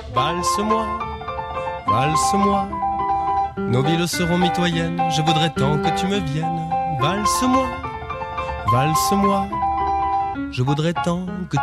Valse-moi, valse-moi, nos villes seront mitoyennes, je voudrais tant que tu me viennes. Valse-moi, valse-moi, je voudrais tant que